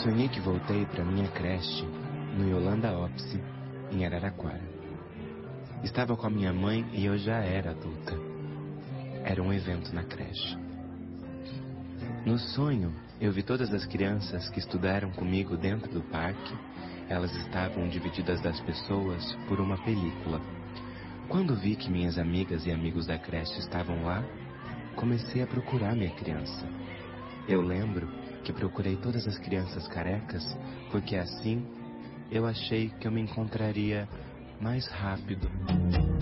sonhei que voltei para minha creche no Yolanda Opsi, em Araraquara. Estava com a minha mãe e eu já era adulta. Era um evento na creche. No sonho, eu vi todas as crianças que estudaram comigo dentro do parque. Elas estavam divididas das pessoas por uma película. Quando vi que minhas amigas e amigos da creche estavam lá, comecei a procurar minha criança. Eu lembro que procurei todas as crianças carecas, porque assim eu achei que eu me encontraria mais rápido.